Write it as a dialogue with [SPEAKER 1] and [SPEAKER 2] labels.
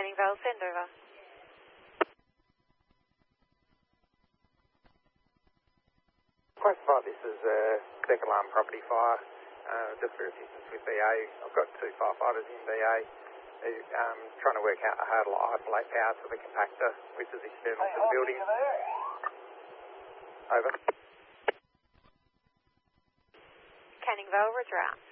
[SPEAKER 1] Canning Vale, send over.
[SPEAKER 2] Quite far, this is second alarm property fire, just for assistance with BA. I've got 2 firefighters in BA. They're trying to work out how to isolate power to the compactor, which is external to the building. Over.
[SPEAKER 1] Canning Vale, roger out.